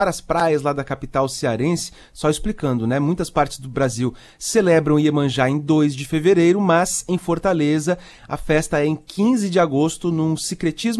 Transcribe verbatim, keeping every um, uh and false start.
as praias lá da capital cearense, só explicando, né? Muitas partes do Brasil celebram Iemanjá em dois de fevereiro, mas em Fortaleza a festa é em quinze de agosto, num secretismo